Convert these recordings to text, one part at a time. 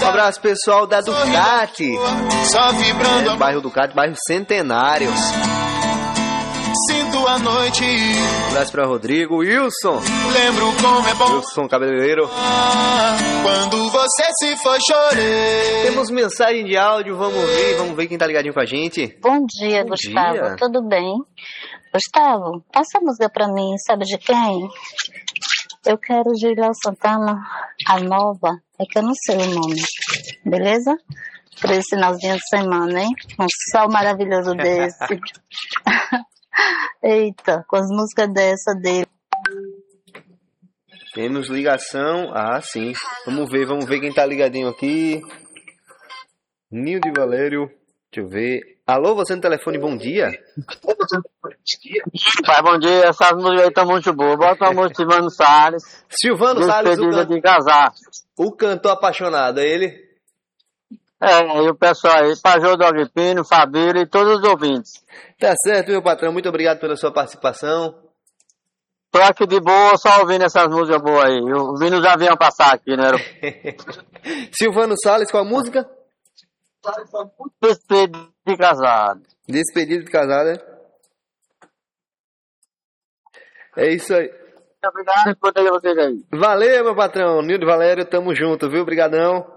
Um abraço pessoal da Ducati. Só vibrando Bairro Ducati, bairro Centenário. sinto a noite. Um abraço pra Rodrigo, Wilson. Lembro como é bom Wilson Cabeleireiro. quando você se foi, chorei. Temos mensagem de áudio, vamos ver quem tá ligadinho com a gente. Bom dia, Bom Gustavo. dia. Tudo bem? Gustavo, passa a música pra mim, sabe de quem? Eu quero de Léo Santana, a nova, é que eu não sei o nome, beleza? Pra esse finalzinho de semana, hein? Um sol maravilhoso desse. Eita, com as músicas dessa dele. Temos ligação. Ah, sim. Vamos ver quem tá ligadinho aqui. Nilde Valério. Deixa eu ver. Alô, você no telefone, bom dia. Pai, bom dia. Essas músicas aí estão muito boas. Bota uma música de Silvano Salles. Silvano Salles, Despedida de casar. o cantor apaixonado, é ele? E o pessoal aí, Pajô do Agripino, Fabíola e todos os ouvintes. Tá certo, meu patrão. Muito obrigado pela sua participação. Tô aqui de boa, só ouvindo essas músicas boas aí. Ouvindo os aviões passar aqui, né? Silvano Salles, qual a música? Despedida de casado. Despedido de casada. É isso aí. Obrigado por ter vocês aí. Valeu, meu patrão. Nildo Valério, tamo junto, viu? Obrigadão.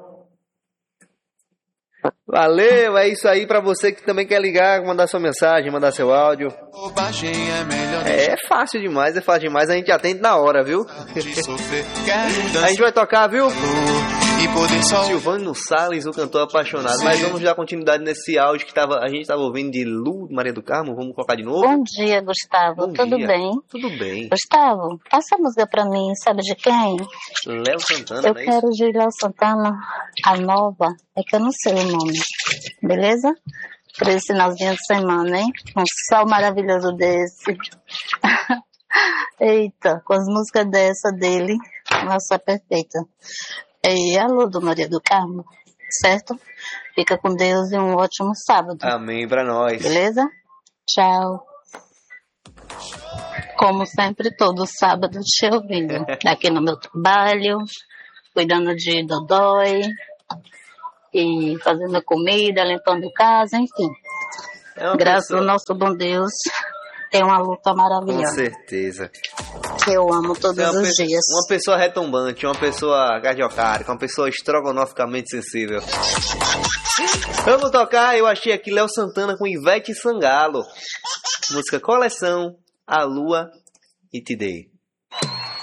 Valeu, é isso aí pra você que também quer ligar, mandar sua mensagem, mandar seu áudio. Bobagem é melhor É fácil demais, a gente atende na hora, viu? de sofrer. Quero A dançar gente vai tocar, viu? e poder só Silvano Salles, o cantor apaixonado. Mas vamos dar continuidade nesse áudio que a gente tava ouvindo de Lu, Maria do Carmo. Vamos colocar de novo? Bom dia, Gustavo. Bom Tudo dia. bem? Tudo bem. Gustavo, passa a música pra mim, sabe de quem? Léo Santana, Eu não é isso? quero de Léo Santana, a nova, é que eu não sei o nome, beleza? Pra esse finalzinho de semana, hein? Um sol maravilhoso desse. Eita, com as músicas dessa dele, nossa, perfeita. E alô, do Maria do Carmo, certo? Fica com Deus e um ótimo sábado, Amém pra nós. beleza? Tchau. Como sempre, todo sábado te ouvindo. Aqui no meu trabalho, cuidando de Dodói, e fazendo comida, limpando casa, enfim. É uma Graças pessoa- ao nosso bom Deus, tem uma luta Com maravilhosa, certeza. que eu amo todos Você é os dias. uma pessoa retumbante, uma pessoa cardiocárica, uma pessoa estrogonoficamente sensível. Vamos tocar, eu achei aqui Léo Santana com Ivete Sangalo. Música Coleção, A Lua e Te Dei.